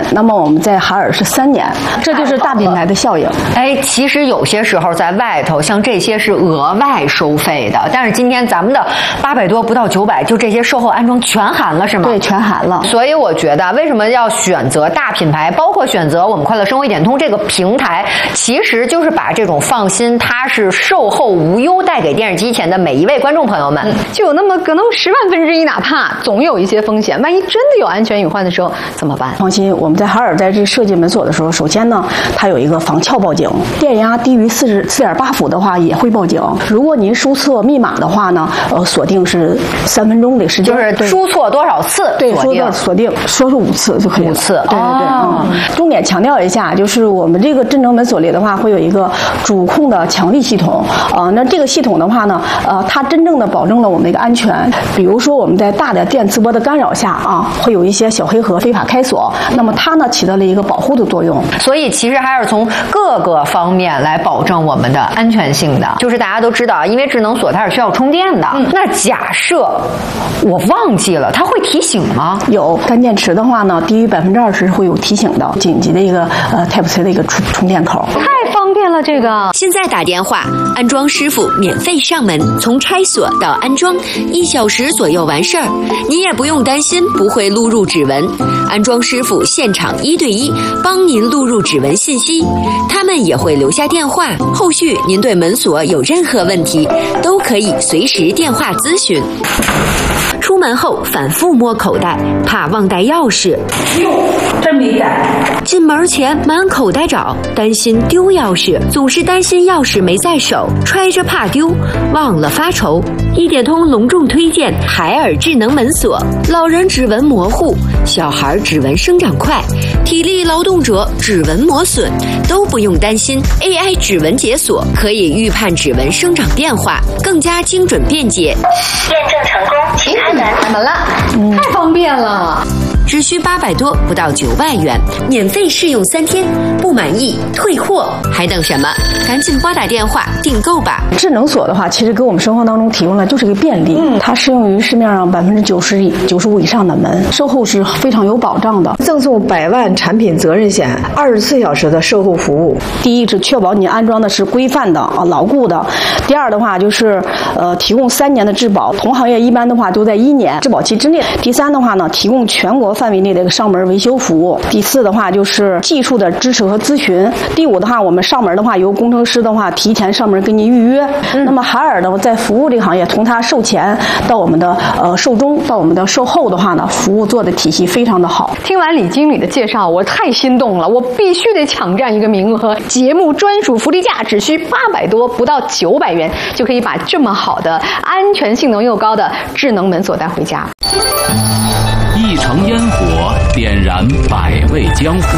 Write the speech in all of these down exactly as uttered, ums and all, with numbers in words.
那么我们在海尔是三年，这就是大品牌的效应。 哎，其实有些时候在外头，像这些是额外收费的，但是今天咱们的八百多不到九百，就这些售后安装全含了，是吗？ 对，全含了。 所以我觉得，为什么要选择大品牌，包括选择我们快乐生活一点通这个平台，其实就是把这种放心、踏实、售后无忧带给电视机前的每一位观众朋友们。 嗯、就有那么可能十万分之一，哪怕总有一些风险，万一真的有安全隐患的时候怎么办？ 放心，我们在海尔在这设计门锁的时候，首先呢，它有一个防撬报警，电压低于四十四点八伏的话也会报警。如果您输错密码的话呢，呃，锁定是三分钟的时间， 就是输错多少次对，锁定锁定，说是五次就可以了。 五次， 对对对。 哦、 嗯，重点强调一下，就是我们这个智能门锁里的话，会有一个主控的强力系统。呃，那这个系统的话呢，呃，它真正的保证了我们的一个安全。比如说我们在大的电磁波的干扰下啊，会有一些小黑盒非法开锁，那么它呢起到了一个保护的作用。 所以其实还是从各个方面来保证我们的安全性的。就是大家都知道，因为智能锁它是需要充电的。嗯、那假设我忘记了，它会提醒吗？ 有干电池的话呢，低于百分之二十会有提醒的，紧急的一个呃 Type C 的一个充充电口。 太方便了，这个现在打电话，安装师傅免费上门，从拆锁到安装，一小时左右完事儿。你也不用担心不会录入指纹，安装师傅现场一对一帮您录入指纹信息，他们也会留下电话，后续您对门锁有任何问题，都可以随时电话咨询。出门后反复摸口袋，怕忘带钥匙。 哟，真没带。 进门前满口袋找，担心丢钥匙，总是担心钥匙没在手，揣着怕丢，忘了发愁。一点通隆重推荐海尔智能门锁，老人指纹模糊，小孩指纹生长快，体力劳动者指纹磨损都不用担心。A I 指纹解锁可以预判指纹生长变化，更加精准便捷。 验证成功，请开门。 开门了，嗯、太方便了。 只需八百多，不到九万元，免费试用三天，不满意退货，还等什么？赶紧拨打电话订购吧。 智能锁的话，其实给我们生活当中提供了就是一个便利，嗯，它适用于市面上百分之九十以九十五以上的门，售后是非常有保障的， 赠送百万产品责任险，二十四小时的售后服务。 第一是确保你安装的是规范的啊牢固的，第二的话就是呃提供三年的质保，同行业一般的话都在一年质保期之内。第三的话呢，提供全国范围内的一个上门维修服务。第四的话就是技术的支持和咨询。第五的话，我们上门的话由工程师的话提前上门给你预约。嗯、那么海尔呢，在服务这个行业，从它售前到我们的呃售中到我们的售后的话呢，服务做的体系非常的好。 听完李经理的介绍，我太心动了，我必须得抢占一个名额。节目专属福利价，只需八百多，不到九百元，就可以把这么好的、安全性能又高的智能门锁带回家。 一城烟火点燃百味江湖，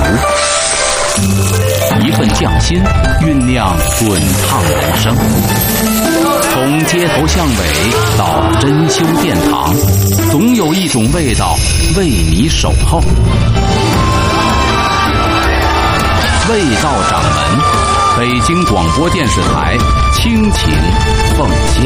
一份匠心酝酿滚烫人生。从街头巷尾到珍馐殿堂，总有一种味道为你守候。味道掌门，北京广播电视台倾情奉献。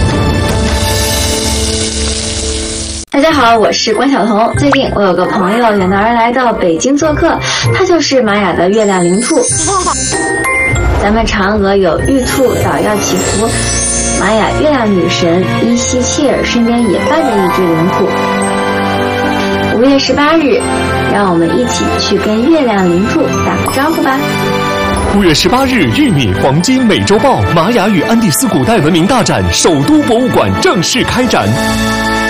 大家好，我是关晓彤。最近我有个朋友远道而来到北京做客，他就是玛雅的月亮灵兔。咱们嫦娥有玉兔捣药祈福，玛雅月亮女神伊西切尔身边也伴着一只灵兔。五月十八日，让我们一起去跟月亮灵兔打个招呼吧。 五月十八日，玉米黄金美洲豹玛雅与安第斯古代文明大展首都博物馆正式开展。